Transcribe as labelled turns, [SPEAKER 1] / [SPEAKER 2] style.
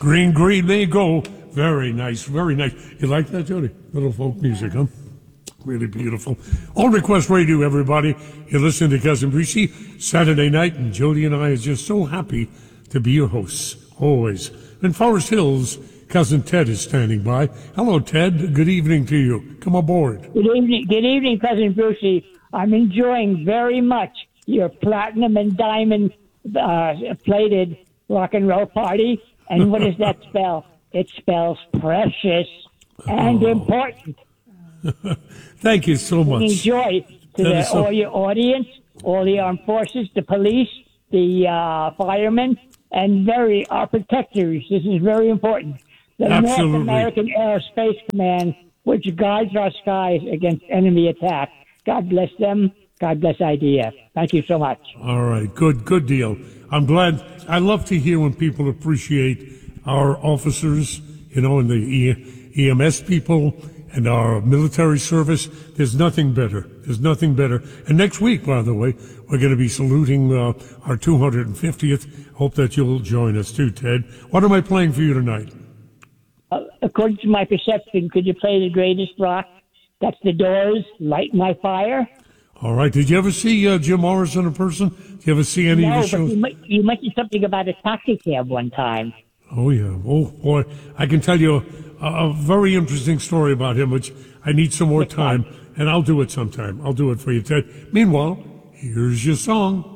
[SPEAKER 1] Green, green, they go. Very nice, very nice. You like that, Jody? Little folk music, huh? Really beautiful. On Request Radio, everybody. You're listening to Cousin Brucey Saturday night, and Jody and I are just so happy to be your hosts, always. In Forest Hills, Cousin Ted is standing by. Hello, Ted. Good evening to you. Come aboard.
[SPEAKER 2] Good evening, Cousin Brucey. I'm enjoying very much your platinum and diamond plated rock and roll party. And what does that spell? It spells precious and important.
[SPEAKER 1] Thank you so much.
[SPEAKER 2] Enjoy to all your audience, all the armed forces, the police, the firemen, and our protectors. This is very important. The
[SPEAKER 1] Absolutely.
[SPEAKER 2] North American Aerospace Command, which guides our skies against enemy attack. God bless them. God bless IDF. Thank you so much.
[SPEAKER 1] All right. Good deal. I'm glad. I love to hear when people appreciate our officers, and the EMS people and our military service. There's nothing better. And next week, by the way, we're going to be saluting our 250th. Hope that you'll join us too, Ted. What am I playing for you tonight?
[SPEAKER 2] According to my perception, could you play the greatest rock? That's The Doors, Light My Fire.
[SPEAKER 1] All right. Did you ever see Jim Morrison in person? Did you ever see any of his shows?
[SPEAKER 2] No, but you mentioned something about a taxi cab one time.
[SPEAKER 1] Oh, yeah. Oh, boy. I can tell you a very interesting story about him, which I need some more time, and I'll do it sometime. I'll do it for you, Ted. Meanwhile, here's your song.